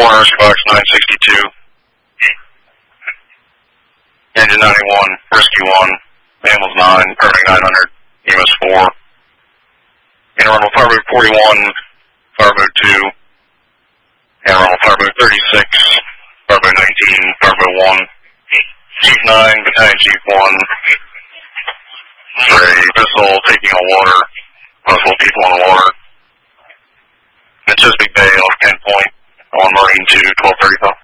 Rescue Box 962. Engine 91, Rescue 1, Ambulance 9, Paramedic 900, EMS 4. Interrunal Fireboat 41, Fireboat 2. Interrunal Fireboat 36, Fireboat 19, Fireboat 1. Chief 9, Battalion Chief 1. For a vessel taking on water, multiple people on the water. The Chesapeake Bay on 10 point on Marine 2, 1235.